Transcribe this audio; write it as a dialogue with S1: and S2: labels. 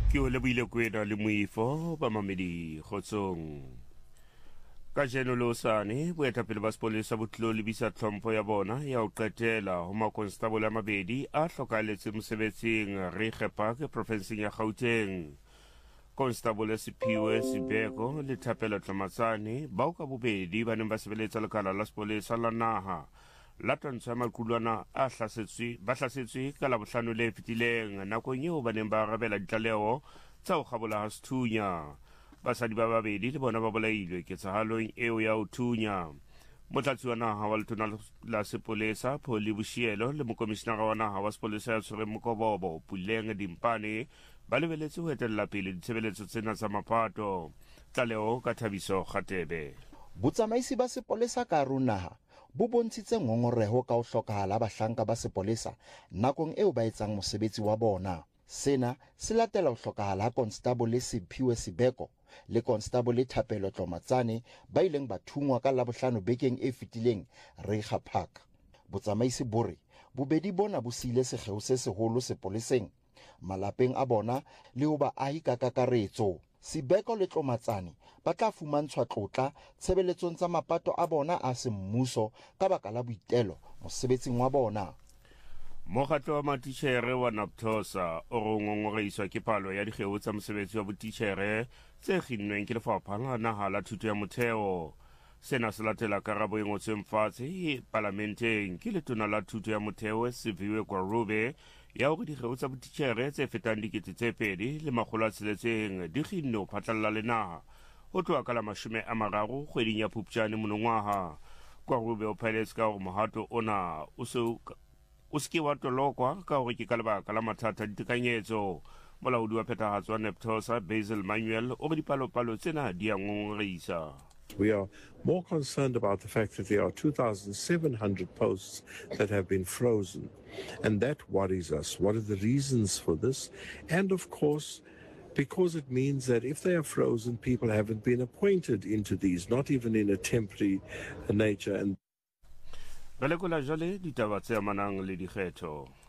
S1: Ke o lebile kwena le moifo ba mamedi kgotsong ka jenolosane boetapele ba sepolesa bo tlilo lebisa tlhompho ya bona ya ho qetela ho makonstable a mabedi a hlokahalletseng mosebetsing Reigerpark provinseng ya Gauteng. Constable Siphiwe Sibeko le Thapelo Tlamatsane bao ka bobedi ba neng ba sebeletsa lekala la sepolesa la naha la tantsho ya maqulwana ba hlasetswe ka Labohlano le fetileng nakong eo ba neng ba arabela ditlaleho tsa ho kgabola ha sethunya. Basadi ba babedi le bona ba bolailwe ketsahalong eo ya ho thunya. Motlatsi wa naha wa letona la sepolesa Pholi Bushielo le mokomishenara wa naha wa sepolesa ya tshwereng Mokobobo Puleng Dimpane ba lebeletse ho etella pele ditshebeletso tsena tsa mapato. Tlaleho ka Thabiso Kgatebe.
S2: Botsamaisi ba sepolesa ka naha bo bontshitse ngongoreho ka ho hlokahala bahlanka ba sepolesa nakong eo ba etsang mosebetsi wa bona. Sena se latela ho hlokahala ha Constable Siphiwe Sibeko le Constable Thapelo Tlamatsane ba ileng ba thungwa ka Labohlano bekeng e fetileng Reigerpark. Botsamaisi bore bobedi bona bo siile sekgeo se seholo sepoleseng, malapeng a bona le ho ba ahi ka kakaretso. Sibeko le Tlamatsane ba tla fumantshwa tlotla tshebeletsong tsa mapato a bona a semmuso ka baka la boitelo mosebetsing wa bona.
S1: Mokgatlo wa matitjhere wa Naptosa o re ngongoreiswa ke palo ya dikgeo tsa mosebetsi wa botitjhere tse kginnweng ke Lefapha la Naha la Thuto ya Motheo. Sena se latela karabo e ngotsweng fatshe parlamenteng ke letona la Thuto ya Motheo Siviwe Gwarube ya hore dikgeo tsa botitjhere tse fetang 2,600 di kginne ho phatlalla le naha ho tloha ka la 30 kgweding ya Phupjane monongwaha. Gwarube o phaeletse ka hore mohato ona o ske wa tolokwa ka hore ke ka lebaka la mathata a ditekanyetso. Molaodi wa phethahatso wa Naptosa Basil Manuel o re dipalopalo tsena di a ngongoreisa.
S3: We are more concerned about the fact that there are 2,700 posts that have been frozen, and that worries us. What are the reasons for this? And of course, because it means that if they are frozen, people haven't been appointed into these, not even in a temporary nature. And
S1: Re lekola jwale ditaba tse amanang le dikgetho.